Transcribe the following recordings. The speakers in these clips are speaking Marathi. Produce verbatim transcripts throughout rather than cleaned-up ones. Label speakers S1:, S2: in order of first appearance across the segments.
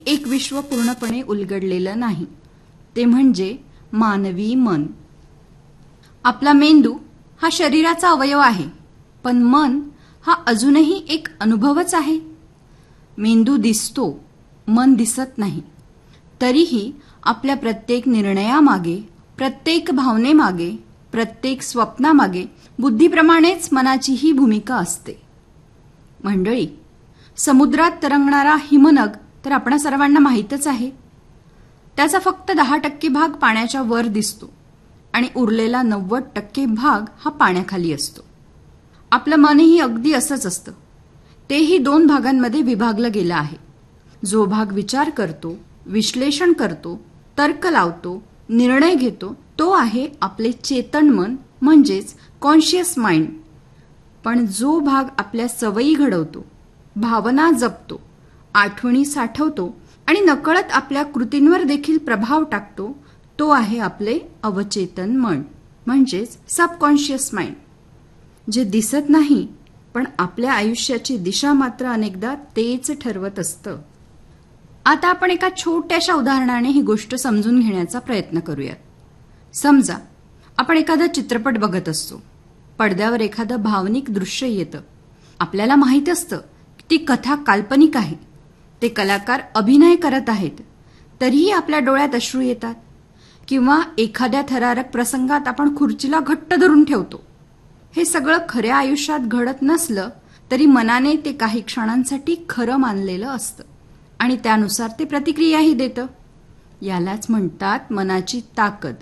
S1: एक विश्व पूर्णपणे उलगडलेलं नाही, ते म्हणजे मानवी मन. आपला मेंदू हा शरीराचा अवयव आहे, पण मन हा अजूनही एक अनुभवच आहे. मेंदू दिसतो, मन दिसत नाही. तरीही आपल्या प्रत्येक निर्णयामागे, प्रत्येक भावनेमागे, प्रत्येक स्वप्नामागे बुद्धीप्रमाणेच मनाचीही भूमिका असते. मंडळी, समुद्रात तरंगणारा हिमनग तर आपणा सर्वांना माहीतच आहे. त्याचा फक्त दहा टक्के भाग पाण्याच्या वर दिसतो आणि उरलेला नव्वद टक्के भाग हा पाण्याखाली असतो. आपलं मनही अगदी असंच असतं. तेही दोन भागांमध्ये विभागलं गेलं आहे. जो भाग विचार करतो, विश्लेषण करतो, तर्क लावतो, निर्णय घेतो, तो आहे आपले चेतन मन म्हणजेच कॉन्शियस माइंड. पण जो भाग आपल्या सवयी घडवतो, भावना जपतो, आठवणी साठवतो आणि नकळत आपल्या कृतींवर देखील प्रभाव टाकतो, तो आहे आपले अवचेतन मन म्हणजेच सबकॉन्शियस माइंड. जे दिसत नाही, पण आपल्या आयुष्याची दिशा मात्र अनेकदा तेच ठरवत असतं. आता आपण एका छोट्याशा उदाहरणाने ही गोष्ट समजून घेण्याचा प्रयत्न करूयात. समजा आपण एखादा चित्रपट बघत असतो. पडद्यावर एखादं भावनिक दृश्य येतं. आपल्याला माहीत असतं की ती कथा काल्पनिक आहे, ते कलाकार अभिनय करत आहेत, तरीही आपल्या डोळ्यात अश्रू येतात. किंवा एखाद्या थरारक प्रसंगात आपण खुर्चीला घट्ट धरून ठेवतो. हे सगळं खऱ्या आयुष्यात घडत नसलं तरी मनाने ते काही क्षणांसाठी खरं मानलेलं असतं आणि त्यानुसार ते प्रतिक्रियाही देतं. यालाच म्हणतात मनाची ताकद.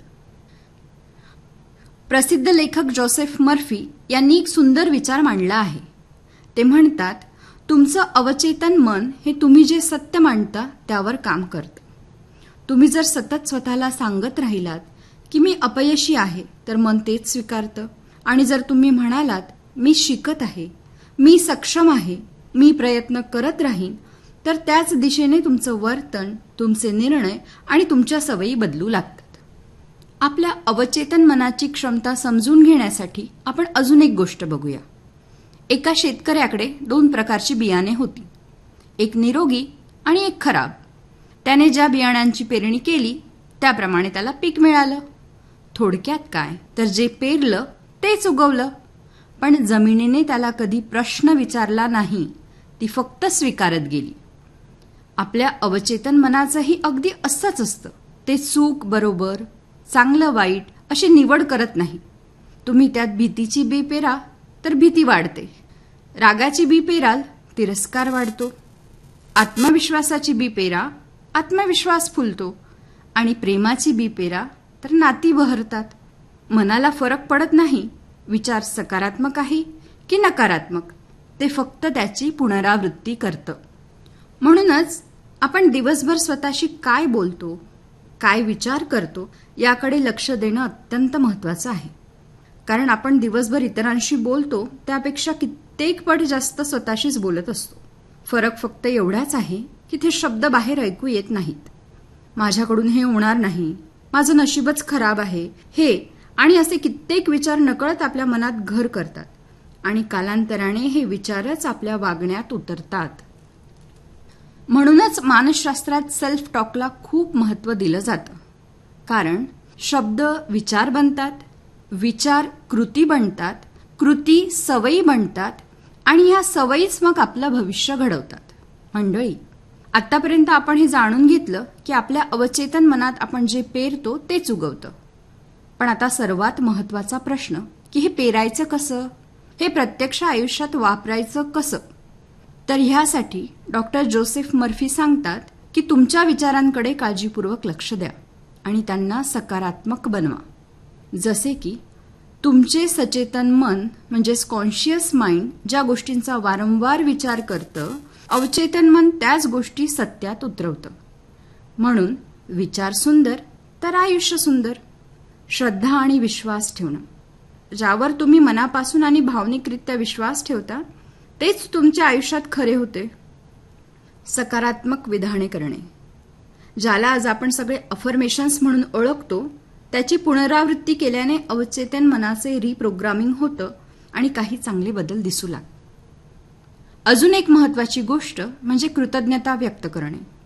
S1: प्रसिद्ध लेखक जोसेफ मर्फी यांनी एक सुंदर विचार मांडला आहे. ते म्हणतात, तुमचं अवचेतन मन हे तुम्ही जे सत्य मानता त्यावर काम करतं. तुम्ही जर सतत स्वतःला सांगत राहिलात की मी अपयशी आहे, तर मन तेच स्वीकारतं. आणि जर तुम्ही म्हणालात मी शिकत आहे, मी सक्षम आहे, मी प्रयत्न करत राहीन, तर त्याच दिशेने तुमचं वर्तन, तुमचे निर्णय आणि तुमच्या सवयी बदलू लागतात. आपल्या अवचेतन मनाची क्षमता समजून घेण्यासाठी आपण अजून एक गोष्ट बघूया. एका शेतकऱ्याकडे दोन प्रकारची बियाणे होती, एक निरोगी आणि एक खराब. त्याने ज्या बियाण्यांची पेरणी केली त्याप्रमाणे त्याला पीक मिळालं. थोडक्यात काय तर जे पेरलं तेच उगवलं. पण जमिनीने त्याला कधी प्रश्न विचारला नाही, ती फक्त स्वीकारत गेली. आपल्या अवचेतन मनाचंही अगदी असंच असतं. ते चूक बरोबर, चांगलं वाईट अशी निवड करत नाही. तुम्ही त्यात भीतीची बी पेरा तर भीती वाढते, रागाची बी पेराल तिरस्कार वाढतो, आत्मविश्वासाची बी पेरा आत्मविश्वास फुलतो आणि प्रेमाची बी पेरा तर नाती बहरतात. मनाला फरक पडत नाही विचार सकारात्मक आहे की नकारात्मक, ते फक्त त्याची पुनरावृत्ती करतं. म्हणूनच आपण दिवसभर स्वतःशी काय बोलतो, काय विचार करतो याकडे लक्ष देणं अत्यंत महत्त्वाचं आहे. कारण आपण दिवसभर इतरांशी बोलतो त्यापेक्षा कित्येक पट जास्त स्वतःशीच बोलत असतो. फरक फक्त एवढाच आहे की ते शब्द बाहेर ऐकू येत नाहीत. माझ्याकडून हे होणार नाही, माझं नशीबच खराब आहे, हे आणि असे कित्येक विचार नकळत आपल्या मनात घर करतात आणि कालांतराने हे विचारच आपल्या वागण्यात उतरतात. म्हणूनच मानसशास्त्रात सेल्फ टॉकला खूप महत्त्व दिलं जातं. कारण शब्द विचार बनतात, विचार कृती बनतात, कृती सवयी बनतात आणि ह्या सवयीच मग आपलं भविष्य घडवतात. मंडळी, आतापर्यंत आपण हे जाणून घेतलं की आपल्या अवचेतन मनात आपण जे पेरतो तेच उगवतं. पण आता सर्वात महत्त्वाचा प्रश्न की हे पेरायचं कसं, हे प्रत्यक्ष आयुष्यात वापरायचं कसं. तर ह्यासाठी डॉक्टर जोसेफ मर्फी सांगतात की तुमच्या विचारांकडे काळजीपूर्वक लक्ष द्या आणि त्यांना सकारात्मक बनवा. जसे की तुमचे सचेतन मन म्हणजेच कॉन्शियस माइंड ज्या गोष्टींचा वारंवार विचार करतं, अवचेतन मन त्याच गोष्टी सत्यात उतरवतं. म्हणून विचार सुंदर तर आयुष्य सुंदर. श्रद्धा आणि विश्वास ठेवणं, ज्यावर तुम्ही मनापासून आणि भावनिकरित्या विश्वास ठेवता तेच तुमच्या आयुष्यात खरे होते. सकारात्मक विधाने करणे, ज्याला आज आपण सगळे अफर्मेशन्स म्हणून ओळखतो, त्याची पुनरावृत्ती केल्याने अवचेतन मनाचे रिप्रोग्रामिंग होतं आणि काही चांगले बदल दिसू लागतात. अजून एक महत्त्वाची गोष्ट म्हणजे कृतज्ञता व्यक्त करणे.